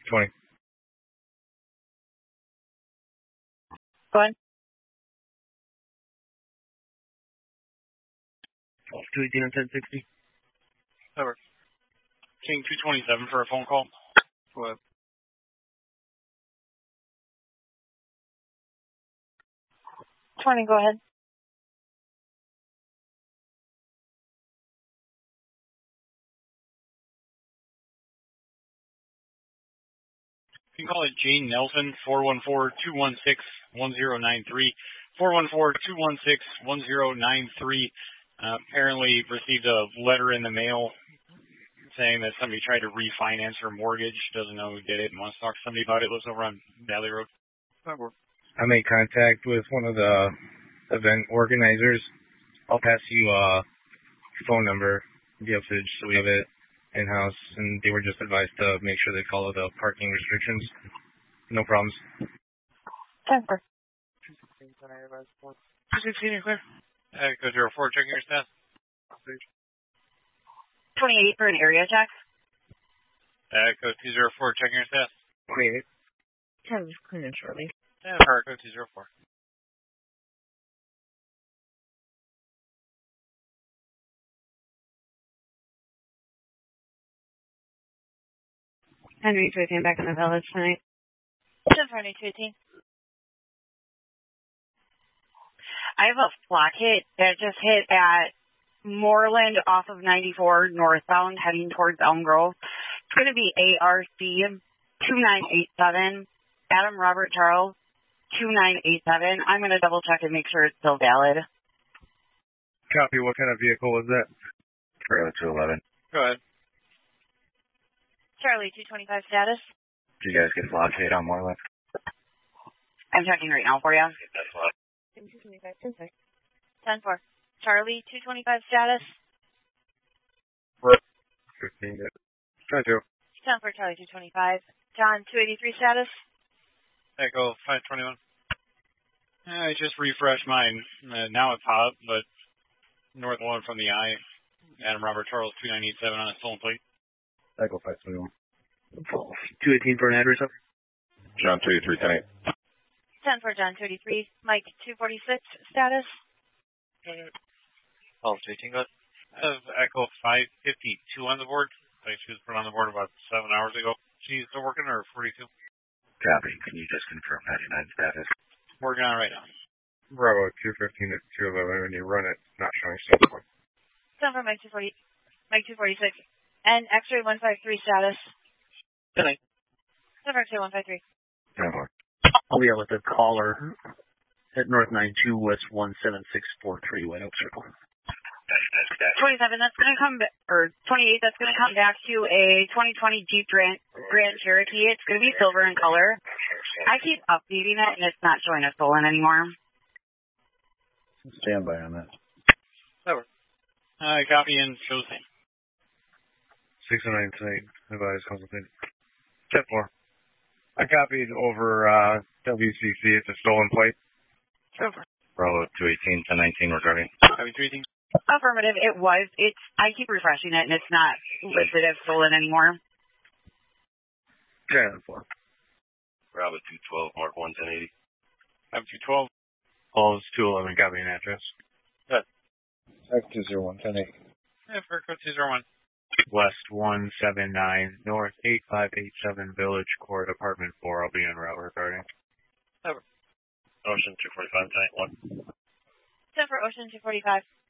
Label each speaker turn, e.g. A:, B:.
A: 20.
B: Go ahead.
A: 218 and 1060.
C: Over. King 227 for a phone call. Go ahead.
B: Go ahead.
C: You can call it Jane Nelson, 414-216-1093. 414-216-1093. Apparently received a letter in the mail saying that somebody tried to refinance her mortgage. Doesn't know who did it and wants to talk to somebody about it. Lives over on Valley Road.
A: I made contact with one of the event organizers. I'll pass you a phone number, the upstage, so we have it in-house, and they were just advised to make sure they follow the parking restrictions. No problems.
B: 10-4.
C: 216, you're clear. Echo 04, checking your status.
B: 28 for an area check.
C: Echo 204, checking your status.
A: 28.
B: 10 is clean and shortly.
C: Yeah, Echo 204.
B: Henry 218 back in the village tonight. 10-4, 218. I have a flock hit that just hit at Moreland off of 94 northbound heading towards Elm Grove. It's going to be ARC 2987, Adam Robert Charles 2987. I'm going to double check and make sure it's still valid.
A: Copy. What kind of vehicle was that?
D: Trailer 211.
C: Go ahead.
B: Charlie 225 status.
D: Did you guys get blockade on Moreland?
B: I'm checking right now for you.
D: That's what.
B: 10-4. Charlie 225 status.
A: 15. Try to.
B: 10 for Charlie 225. John 283 status.
C: Echo 521. I just refreshed mine. Now it popped, but north one from the eye. Adam Robert Charles 2987 on a stolen plate.
D: Echo 521.
A: 218 for an address up.
D: John 283, 10-8.
B: 10 for John 283. Mike 246 status.
C: Oh, 218 goes. I have Echo 552 on the board. Like she was put on the board about 7 hours ago. She's still working or 42?
D: Copy. Can you just confirm 99 status?
C: Working on it right now.
A: Bravo 215 to 211. When you run it, not showing stuff.
B: 10 for Mike 246. And X-ray 153 status.
C: Good night.
B: 10 for X-ray 153.
D: 10-4.
E: I'll be out with the caller at North 92 West 17643 White Oak Circle.
B: 27, that's going to come, or 28, that's going to come back to a 2020 Jeep Grand Cherokee. It's going to be silver in color. I keep updating it, and it's not showing as stolen anymore.
D: Stand by on that.
C: Over. Copy and show same.
A: 609 tonight. Advise consultation. 10-4. I copied over WCC. It's a stolen plate.
C: Over.
D: Bravo 218, 1019 regarding.
C: Copy 318.
B: Affirmative, it was. I keep refreshing it, and it's not listed as stolen anymore.
A: 10-4.
D: Bravo 212, Mark 11080.
C: Copy 212.
A: Calls 211. Copy an address.
C: Good.
A: X201, 10-8.
C: Yeah, for code 201.
A: West 179, North 8587, Village Court, Apartment 4. I'll be en route regarding.
C: Over.
D: Ocean 245, 10-1.
B: 10 for Ocean 245.